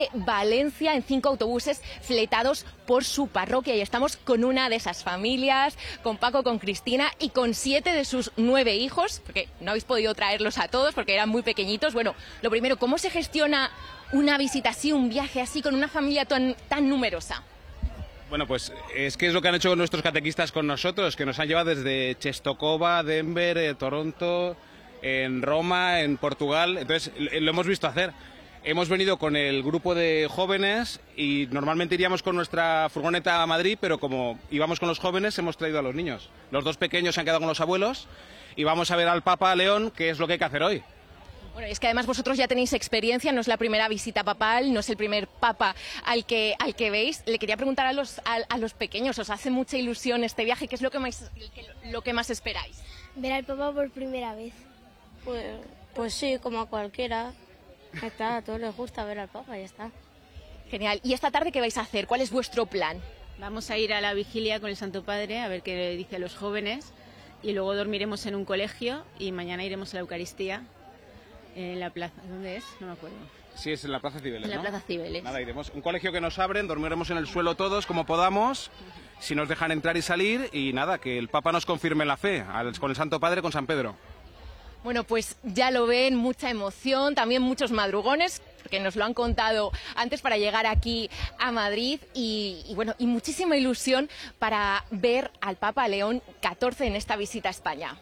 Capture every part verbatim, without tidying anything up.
Valencia en cinco autobuses fletados por su parroquia, y estamos con una de esas familias, con Paco, con Cristina y con siete de sus nueve hijos, porque no habéis podido traerlos a todos porque eran muy pequeñitos. Bueno, lo primero, ¿cómo se gestiona una visita así, un viaje así con una familia tan, tan numerosa? Bueno, pues es que es lo que han hecho nuestros catequistas con nosotros, que nos han llevado desde Czestochowa, Denver, eh, Toronto, en Roma, en Portugal. Entonces lo hemos visto hacer. Hemos venido con el grupo de jóvenes y normalmente iríamos con nuestra furgoneta a Madrid, pero como íbamos con los jóvenes hemos traído a los niños. Los dos pequeños se han quedado con los abuelos y vamos a ver al Papa León, que es lo que hay que hacer hoy. Bueno, es que además vosotros ya tenéis experiencia, no es la primera visita papal, no es el primer papa al que al que veis. Le quería preguntar a los a, a los pequeños, ¿os hace mucha ilusión este viaje? ¿Qué es lo que más lo que más esperáis? Ver al Papa por primera vez. Pues, pues sí, como a cualquiera. Está, a todos les gusta ver al Papa, ya está. Genial. ¿Y esta tarde qué vais a hacer? ¿Cuál es vuestro plan? Vamos a ir a la vigilia con el Santo Padre a ver qué le dice a los jóvenes, y luego dormiremos en un colegio y mañana iremos a la Eucaristía en la plaza. ¿Dónde es? No me acuerdo. Sí, es en la Plaza Cibeles, En la ¿no? Plaza Cibeles. Nada, iremos. Un colegio que nos abren, dormiremos en el suelo todos como podamos, si nos dejan entrar y salir, y nada, que el Papa nos confirme la fe, al, con el Santo Padre, con San Pedro. Bueno, pues ya lo ven, mucha emoción, también muchos madrugones, porque nos lo han contado antes para llegar aquí a Madrid, y, y bueno, y muchísima ilusión para ver al Papa León catorce en esta visita a España.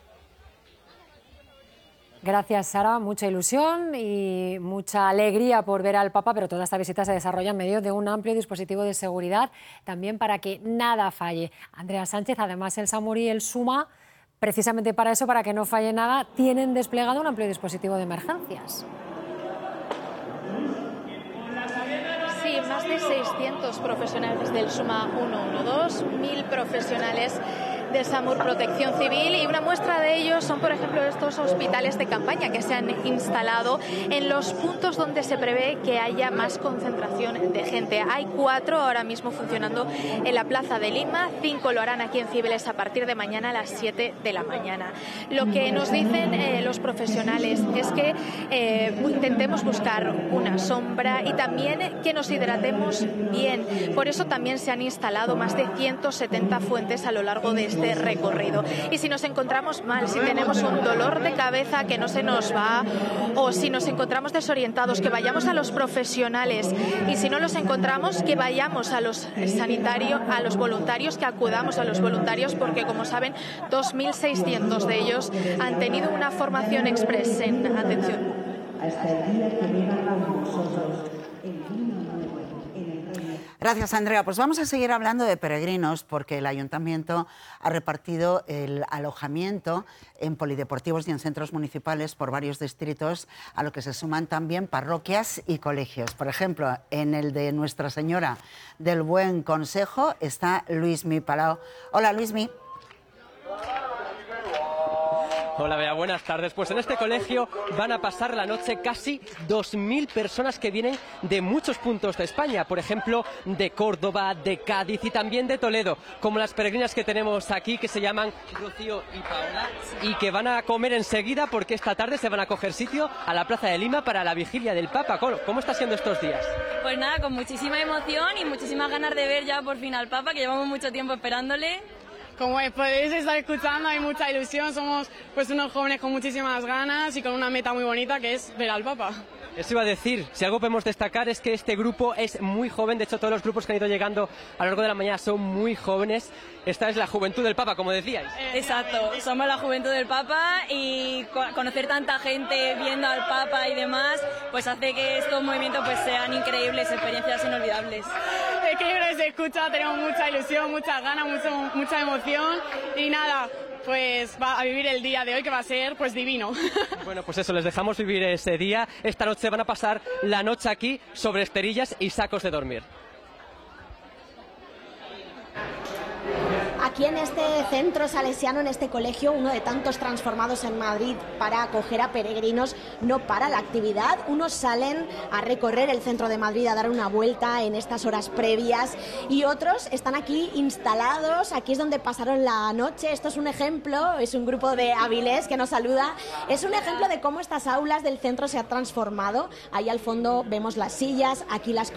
Gracias, Sara. Mucha ilusión y mucha alegría por ver al Papa, pero toda esta visita se desarrolla en medio de un amplio dispositivo de seguridad, también para que nada falle. Andrea Sánchez, además el SAMUR y el SUMA, precisamente para eso, para que no falle nada, tienen desplegado un amplio dispositivo de emergencias. Sí, más de seiscientos profesionales del SUMA ciento doce, mil profesionales del SAMUR Protección Civil, y una muestra de ellos son, por ejemplo, estos hospitales de campaña que se han instalado en los puntos donde se prevé que haya más concentración de gente. Hay cuatro ahora mismo funcionando en la Plaza de Lima, cinco lo harán aquí en Cibeles a partir de mañana a las siete de la mañana. Lo que nos dicen eh, los profesionales es que eh, intentemos buscar una sombra y también que nos hidratemos bien. Por eso también se han instalado más de ciento setenta fuentes a lo largo de este recorrido. Y si nos encontramos mal, si tenemos un dolor de cabeza que no se nos va, o si nos encontramos desorientados, que vayamos a los profesionales, y si no los encontramos, que vayamos a los sanitarios, a los voluntarios, que acudamos a los voluntarios, porque como saben, dos mil seiscientos de ellos han tenido una formación express en atención. Hasta el día que venga con nosotros el Gracias, Andrea. Pues vamos a seguir hablando de peregrinos, porque el Ayuntamiento ha repartido el alojamiento en polideportivos y en centros municipales por varios distritos, a lo que se suman también parroquias y colegios. Por ejemplo, en el de Nuestra Señora del Buen Consejo está Luismi Palau. Hola, Luismi. Hola, Bea, buenas tardes. Pues en este colegio van a pasar la noche casi dos mil personas que vienen de muchos puntos de España, por ejemplo, de Córdoba, de Cádiz y también de Toledo, como las peregrinas que tenemos aquí, que se llaman Rocío y Paola, y que van a comer enseguida porque esta tarde se van a coger sitio a la Plaza de Lima para la vigilia del Papa. ¿Cómo está siendo estos días? Pues nada, con muchísima emoción y muchísimas ganas de ver ya por fin al Papa, que llevamos mucho tiempo esperándole. Como podéis estar escuchando, hay mucha ilusión, somos pues unos jóvenes con muchísimas ganas y con una meta muy bonita, que es ver al Papa. Eso iba a decir, si algo podemos destacar es que este grupo es muy joven, de hecho todos los grupos que han ido llegando a lo largo de la mañana son muy jóvenes. Esta es la juventud del Papa, como decíais. Exacto, somos la juventud del Papa, y conocer tanta gente viendo al Papa y demás, pues hace que estos movimientos pues sean increíbles, experiencias inolvidables. Es que yo creo que se escucha, tenemos mucha ilusión, muchas ganas, mucho, mucha emoción, y nada, pues va a vivir el día de hoy, que va a ser pues divino. Bueno, pues eso, les dejamos vivir ese día. Esta noche van a pasar la noche aquí sobre esterillas y sacos de dormir. Aquí en este centro salesiano, en este colegio, uno de tantos transformados en Madrid para acoger a peregrinos, no para la actividad. Unos salen a recorrer el centro de Madrid, a dar una vuelta en estas horas previas, y otros están aquí instalados. Aquí es donde pasaron la noche. Esto es un ejemplo, es un grupo de Avilés que nos saluda. Es un ejemplo de cómo estas aulas del centro se han transformado. Ahí al fondo vemos las sillas, aquí las